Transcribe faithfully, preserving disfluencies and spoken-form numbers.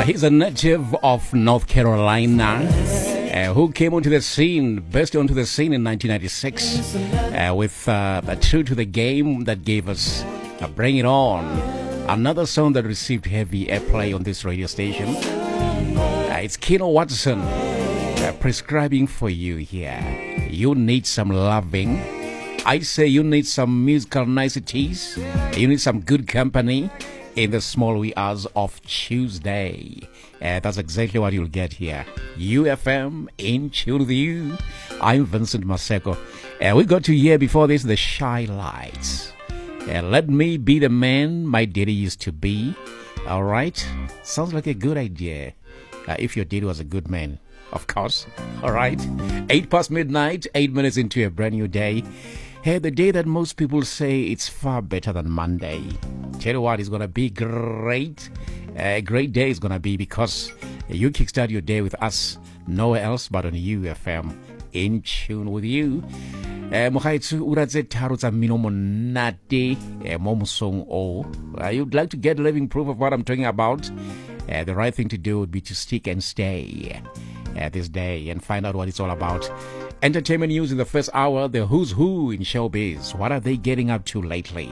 Uh, he's a native of North Carolina uh, who came onto the scene, burst onto the scene in nineteen ninety-six uh, with uh, a true to the game that gave us uh, Bring It On, another song that received heavy airplay on this radio station. Uh, it's Keno Watson uh, prescribing for you here. You need some loving. I say you need some musical niceties. You need some good company in the small wee hours of Tuesday. Uh, that's exactly what you'll get here. U F M in tune with you. I'm Vincent Maseko. Uh, we got to hear before this the Shy Lights. Uh, let me be the man my daddy used to be. All right? Sounds like a good idea. Uh, if your daddy was a good man, of course. All right? Eight past midnight, eight minutes into a brand new day. Hey, the day that most people say it's far better than Monday. Tell you what, it's going to be great. A great day is going to be because you kickstart your day with us nowhere else but on U F M. In tune with you. Mohaitsu uratse taro tsa mino monate mo mosong o. You'd like to get living proof of what I'm talking about? Uh, the right thing to do would be to stick and stay uh, this day and find out what it's all about. Entertainment news in the first hour, the who's who in showbiz. What are they getting up to lately?